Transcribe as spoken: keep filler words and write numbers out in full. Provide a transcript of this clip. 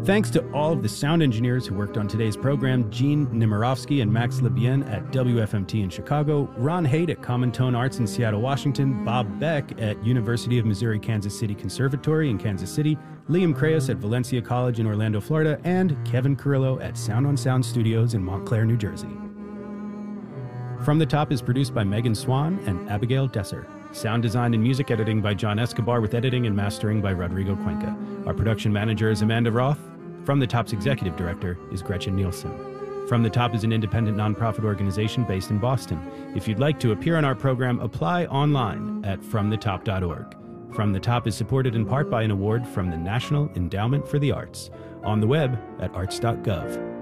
Thanks to all of the sound engineers who worked on today's program: Gene Nemirovsky and Max Libien at W F M T in Chicago, Ron Haidt at Common Tone Arts in Seattle, Washington, Bob Beck at University of Missouri Kansas City Conservatory in Kansas City, Liam Crayus at Valencia College in Orlando, Florida, and Kevin Carrillo at Sound on Sound Studios in Montclair, New Jersey. From the Top is produced by Megan Swan and Abigail Desser. Sound design and music editing by John Escobar, with editing and mastering by Rodrigo Cuenca. Our production manager is Amanda Roth. From the Top's executive director is Gretchen Nielsen. From the Top is an independent nonprofit organization based in Boston. If you'd like to appear on our program, apply online at from the top dot org. From the Top is supported in part by an award from the National Endowment for the Arts, on the web at arts dot gov.